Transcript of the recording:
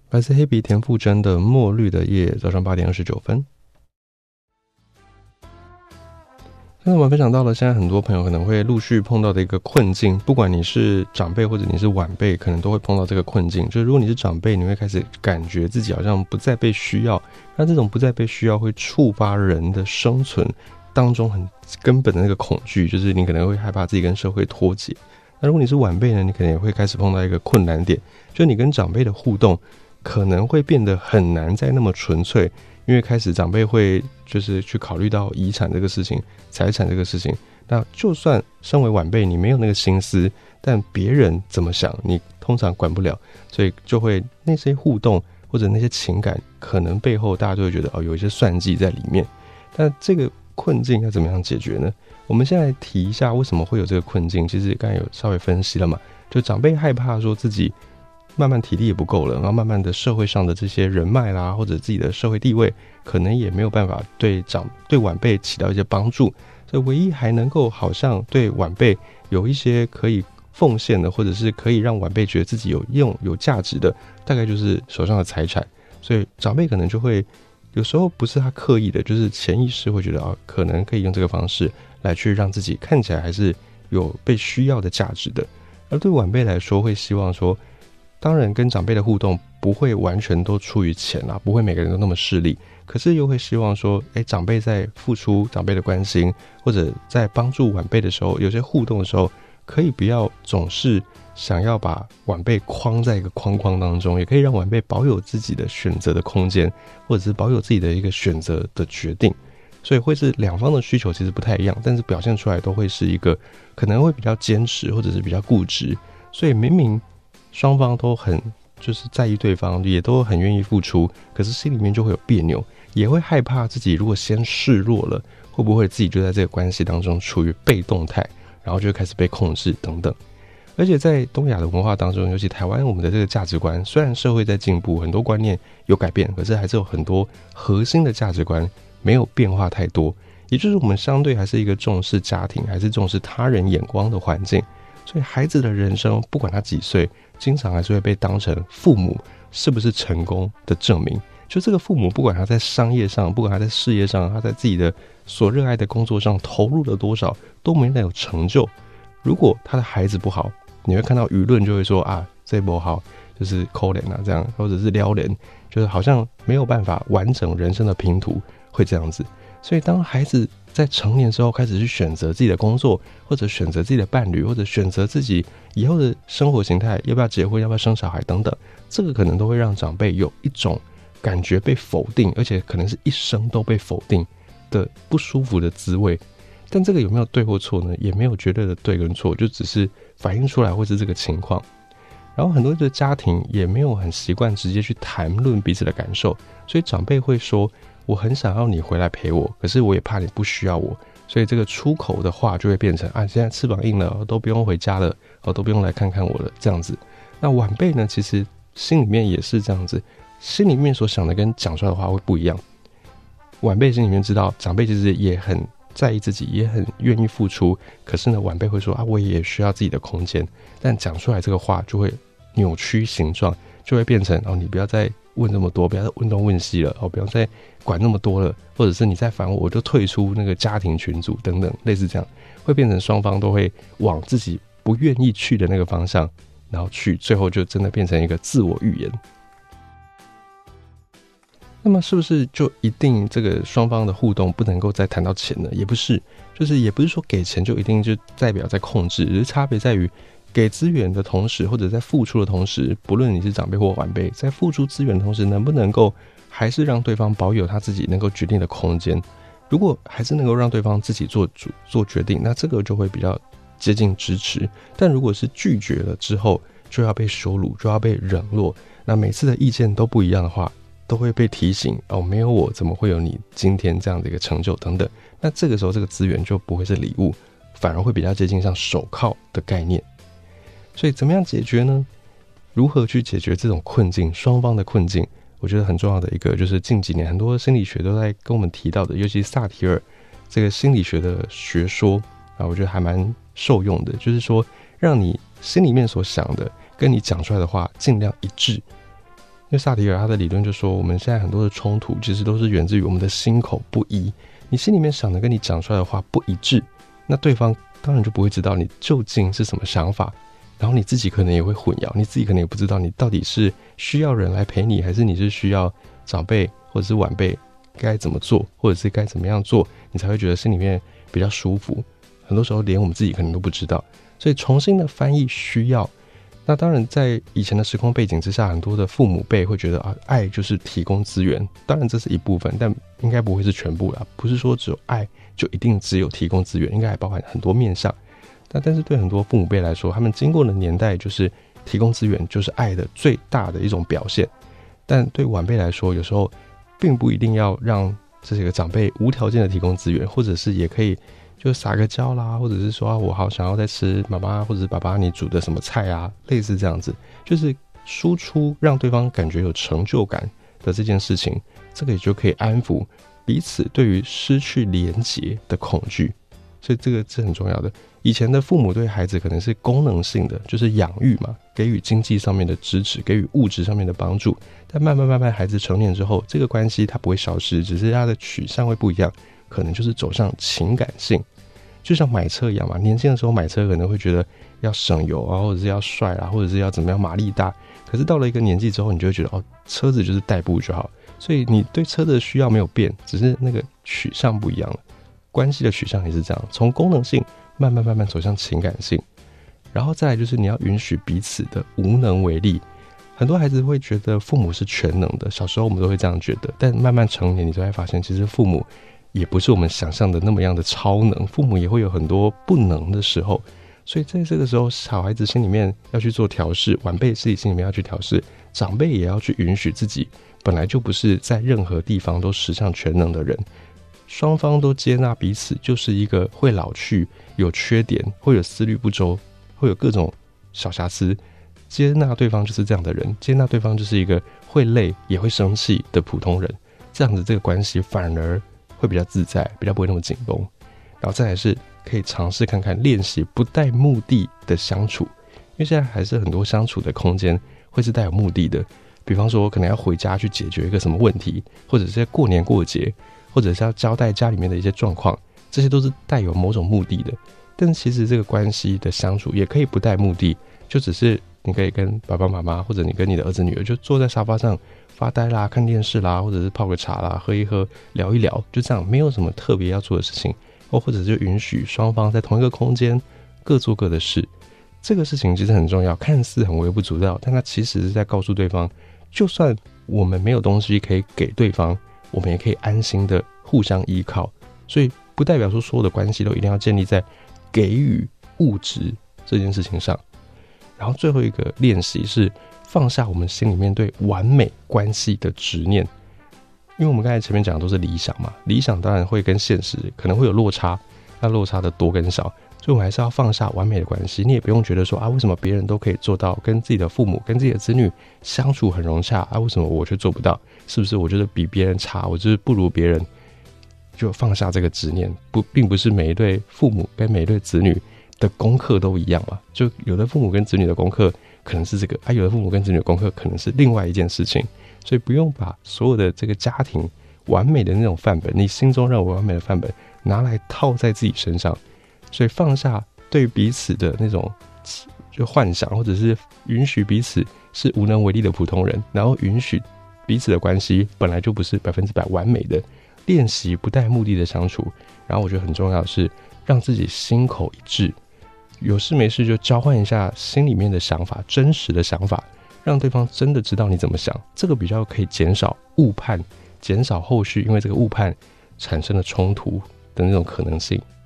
来自黑鼻田馥甄的《墨绿的夜》，早上8点29分。刚才我们分享到了，现在很多朋友可能会陆续碰到的一个困境，不管你是长辈或者你是晚辈，可能都会碰到这个困境。就是如果你是长辈，你会开始感觉自己好像不再被需要，那这种不再被需要会触发人的生存当中很根本的那个恐惧，就是你可能会害怕自己跟社会脱节。那如果你是晚辈呢，你可能也会开始碰到一个困难点，就是你跟长辈的互动可能会变得很难再那么纯粹，因为开始长辈会就是去考虑到遗产这个事情、财产这个事情。那就算身为晚辈你没有那个心思，但别人怎么想你通常管不了，所以就会那些互动或者那些情感可能背后大家就会觉得有一些算计在里面。但这个困境要怎么样解决呢？我们先来提一下为什么会有这个困境。其实刚才有稍微分析了嘛，就长辈害怕说自己慢慢体力也不够了，然后慢慢的社会上的这些人脉啦，或者自己的社会地位可能也没有办法对晚辈起到一些帮助，所以唯一还能够好像对晚辈有一些可以奉献的，或者是可以让晚辈觉得自己有用有价值的，大概就是手上的财产。所以长辈可能就会有时候不是他刻意的，就是潜意识会觉得可能可以用这个方式来去让自己看起来还是有被需要的价值的。而对晚辈来说会希望说，当然跟长辈的互动不会完全都出于钱啦，不会每个人都那么势利，可是又会希望说长辈在付出长辈的关心，或者在帮助晚辈的时候，有些互动的时候可以不要总是想要把晚辈框在一个框框当中，也可以让晚辈保有自己的选择的空间，或者是保有自己的一个选择的决定。所以会是两方的需求其实不太一样，但是表现出来都会是一个可能会比较坚持或者是比较固执。所以明明双方都很就是在意对方，也都很愿意付出，可是心里面就会有别扭，也会害怕自己如果先示弱了，会不会自己就在这个关系当中处于被动态，然后就会开始被控制等等。而且在东亚的文化当中，尤其台湾，我们的这个价值观虽然社会在进步，很多观念有改变，可是还是有很多核心的价值观没有变化太多，也就是我们相对还是一个重视家庭，还是重视他人眼光的环境。所以孩子的人生不管他几岁，经常还是会被当成父母是不是成功的证明。就这个父母不管他在商业上，不管他在事业上，他在自己的所热爱的工作上投入了多少，都没能有成就。如果他的孩子不好，你会看到舆论就会说这不好，就是可怜这样，或者是撩人，就是好像没有办法完整人生的拼图，会这样子。所以当孩子在成年之后开始去选择自己的工作，或者选择自己的伴侣，或者选择自己以后的生活形态，要不要结婚，要不要生小孩等等，这个可能都会让长辈有一种感觉被否定，而且可能是一生都被否定的不舒服的滋味。但这个有没有对或错呢？也没有绝对的对跟错，就只是反映出来会是这个情况。然后很多的家庭也没有很习惯直接去谈论彼此的感受，所以长辈会说，我很想要你回来陪我，可是我也怕你不需要我，所以这个出口的话就会变成现在翅膀硬了，都不用回家了，都不用来看看我了，这样子。那晚辈呢，其实心里面也是这样子，心里面所想的跟讲出来的话会不一样。晚辈心里面知道，长辈其实也很在意自己，也很愿意付出，可是呢，晚辈会说我也需要自己的空间，但讲出来这个话就会扭曲形状，就会变成你不要再问这么多，不要再问东问西了，不要再管那么多了，或者是你再烦我就退出那个家庭群组等等，类似这样，会变成双方都会往自己不愿意去的那个方向，然后去，最后就真的变成一个自我预言。那么是不是就一定这个双方的互动不能够再谈到钱呢？也不是，就是也不是说给钱就一定就代表在控制，只是差别在于给资源的同时，或者在付出的同时，不论你是长辈或晚辈，在付出资源的同时，能不能够还是让对方保有他自己能够决定的空间。如果还是能够让对方自己做决定，那这个就会比较接近支持。但如果是拒绝了之后，就要被羞辱，就要被冷落，那每次的意见都不一样的话，都会被提醒没有我怎么会有你今天这样的一个成就等等。那这个时候这个资源就不会是礼物，反而会比较接近像手铐的概念。所以怎么样解决呢？如何去解决这种困境，双方的困境，我觉得很重要的一个就是近几年很多心理学都在跟我们提到的，尤其萨提尔这个心理学的学说我觉得还蛮受用的，就是说让你心里面所想的跟你讲出来的话尽量一致。 因为萨提尔他的理论就说，我们现在很多的冲突其实都是源自于我们的心口不一，你心里面想的跟你讲出来的话不一致，那对方当然就不会知道你究竟是什么想法，然后你自己可能也会混淆，你自己可能也不知道你到底是需要人来陪你，还是你是需要长辈或者是晚辈该怎么做，或者是该怎么样做，你才会觉得心里面比较舒服。很多时候连我们自己可能都不知道，所以重新的翻译需要。那当然在以前的时空背景之下，很多的父母辈会觉得爱就是提供资源，当然这是一部分，但应该不会是全部啦，不是说只有爱就一定只有提供资源，应该还包含很多面向。但是对很多父母辈来说，他们经过的年代就是提供资源就是爱的最大的一种表现，但对晚辈来说，有时候并不一定要让这些个长辈无条件的提供资源，或者是也可以就撒个娇啦，或者是说我好想要再吃妈妈或者是爸爸你煮的什么菜啊，类似这样子，就是输出让对方感觉有成就感的这件事情，这个也就可以安抚彼此对于失去连结的恐惧，所以这个是很重要的。以前的父母对孩子可能是功能性的，就是养育嘛，给予经济上面的支持，给予物质上面的帮助，但慢慢孩子成年之后，这个关系它不会消失，只是它的取向会不一样，可能就是走上情感性，就像买车一样嘛，年轻的时候买车可能会觉得要省油啊，或者是要帅啊，或者是要怎么样马力大，可是到了一个年纪之后，你就会觉得车子就是代步就好，所以你对车的需要没有变，只是那个取向不一样了。关系的取向也是这样，从功能性慢慢走向情感性，然后再来就是你要允许彼此的无能为力。很多孩子会觉得父母是全能的，小时候我们都会这样觉得，但慢慢成年你就会发现，其实父母也不是我们想象的那么样的超能，父母也会有很多不能的时候，所以在这个时候小孩子心里面要去做调试，晚辈自己心里面要去调试，长辈也要去允许自己本来就不是在任何地方都十项全能的人，双方都接纳彼此就是一个会老去，有缺点，会有思虑不周，会有各种小瑕疵，接纳对方就是这样的人，接纳对方就是一个会累也会生气的普通人，这样子这个关系反而会比较自在，比较不会那么紧绷。然后再来是可以尝试看看练习不带目的的相处，因为现在还是很多相处的空间会是带有目的的，比方说可能要回家去解决一个什么问题，或者是在过年过节，或者是要交代家里面的一些状况，这些都是带有某种目的的。但其实这个关系的相处也可以不带目的，就只是你可以跟爸爸妈妈，或者你跟你的儿子女儿就坐在沙发上发呆啦，看电视啦，或者是泡个茶啦，喝一喝，聊一聊，就这样，没有什么特别要做的事情，或者就允许双方在同一个空间各做各的事。这个事情其实很重要，看似很微不足道，但它其实是在告诉对方，就算我们没有东西可以给对方，我们也可以安心的互相依靠。所以不代表说所有的关系都一定要建立在给予物质这件事情上。然后最后一个练习是放下我们心里面对完美关系的执念，因为我们刚才前面讲的都是理想嘛，理想当然会跟现实可能会有落差，那落差的多跟少，所以我们还是要放下完美的关系。你也不用觉得说为什么别人都可以做到跟自己的父母跟自己的子女相处很融洽为什么我却做不到，是不是我觉得比别人差，我就是不如别人，就放下这个执念。并不是每一对父母跟每一对子女的功课都一样嘛，就有的父母跟子女的功课可能是这个有的父母跟子女的功课可能是另外一件事情，所以不用把所有的这个家庭完美的那种范本，你心中认为完美的范本拿来套在自己身上，所以放下对彼此的那种就幻想，或者是允许彼此是无能为力的普通人，然后允许彼此的关系本来就不是100%完美的，练习不带目的的相处。然后我觉得很重要的是让自己心口一致，有事没事就交换一下心里面的想法，真实的想法，让对方真的知道你怎么想，这个比较可以减少误判，减少后续因为这个误判产生的冲突的那种可能性。